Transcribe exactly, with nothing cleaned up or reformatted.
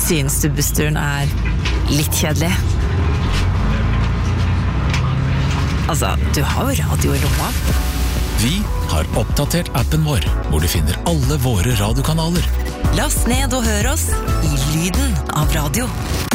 Syns du bussturen er litt kjedelig? Altså, du har jo radio i lomma. Vi har oppdatert appen vår, hvor du finner alle våre radiokanaler. Last ned og hør oss i lyden av radio.